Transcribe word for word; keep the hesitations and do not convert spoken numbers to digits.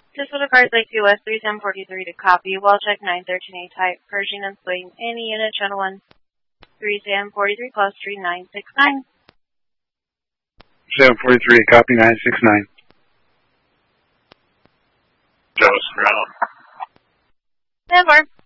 This will depart like U S three seven four three to copy. Well check nine thirteen A type. Pershing and swing. Any unit channel one. three seven four three plus three nine six nine. seven forty-three, copy nine six nine. Joe's ground. Never.